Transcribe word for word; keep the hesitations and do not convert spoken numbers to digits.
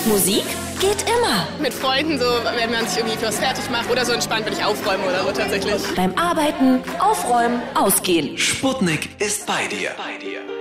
Musik geht immer. Mit Freunden, so, wenn man sich irgendwie was fertig macht oder so entspannt, wenn ich aufräume oder so tatsächlich. Beim Arbeiten, Aufräumen, Ausgehen. Sputnik ist bei dir. Bei dir.